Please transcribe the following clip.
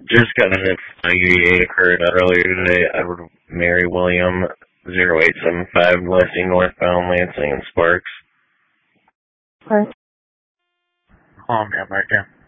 Just got an UEA occurred earlier today. Edward Mary William 0875 Lansing northbound Lansing and Sparks. Okay. Oh, man, right there.